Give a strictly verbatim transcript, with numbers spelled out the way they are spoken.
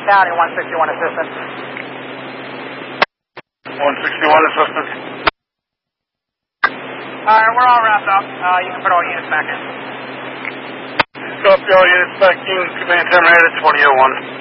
County, one sixty-one assistance. one sixty-one assistance. Alright, we're all wrapped up. Uh, you can put all units back in. Copy, all units back in. Command terminated, twenty oh one.